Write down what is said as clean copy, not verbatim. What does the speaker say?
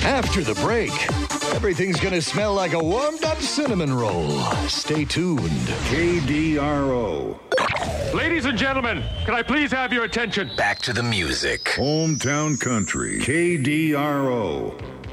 After the break, everything's gonna smell like a warmed-up cinnamon roll. Stay tuned. KDRO. Ladies and gentlemen, can I please have your attention? Back to the music. Hometown Country. KDRO.